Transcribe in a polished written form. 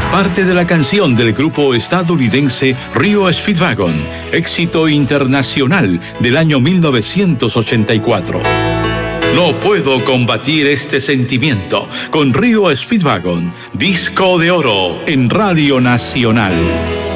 Parte de la canción del grupo estadounidense Rio Speedwagon, éxito internacional del año 1984. No puedo combatir este sentimiento con Rio Speedwagon, disco de oro en Radio Nacional.